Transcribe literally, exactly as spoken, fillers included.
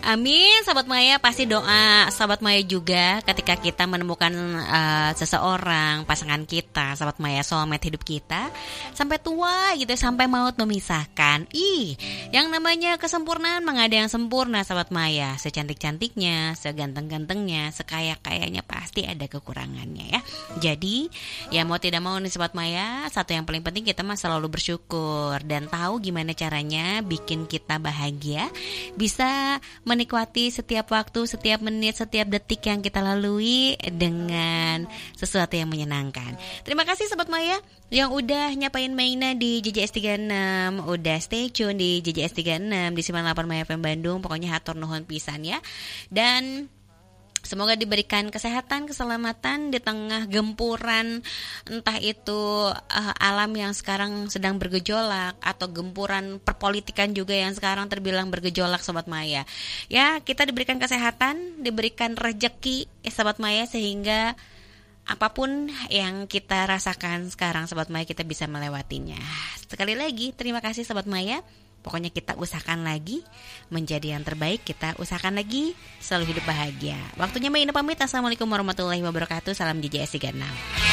Amin, Sobat Maya. Pasti doa Sobat Maya juga ketika kita menemukan uh, seseorang, pasangan kita, Sobat Maya, soulmate hidup kita, sampai tua gitu, sampai maut memisahkan. Ih, yang namanya kesempurnaan memang ada yang sempurna, Sobat Maya. Secantik-cantiknya, seganteng-gantengnya, sekaya-kayanya, pasti ada kekurangannya ya. Jadi, ya mau tidak mau nih Sobat Maya, satu yang paling penting kita mah selalu bersyukur dan tahu gimana caranya bikin kita bahagia, bisa menikmati setiap waktu, setiap menit, setiap detik yang kita lalui dengan sesuatu yang menyenangkan. Terima kasih Sobat Maya yang udah nyapain Maina di J J S tiga enam, udah stay tune di J J S tiga enam di sembilan puluh delapan Maya F M Bandung. Pokoknya hatur nuhun pisan ya. Dan semoga diberikan kesehatan, keselamatan di tengah gempuran entah itu uh, alam yang sekarang sedang bergejolak atau gempuran perpolitikan juga yang sekarang terbilang bergejolak Sobat Maya. Ya, kita diberikan kesehatan, diberikan rejeki eh, Sobat Maya, sehingga apapun yang kita rasakan sekarang Sobat Maya kita bisa melewatinya. Sekali lagi terima kasih Sobat Maya. Pokoknya kita usahakan lagi menjadi yang terbaik. Kita usahakan lagi selalu hidup bahagia. Waktunya Maina pamit. Assalamualaikum warahmatullahi wabarakatuh. Salam J J S tiga enam.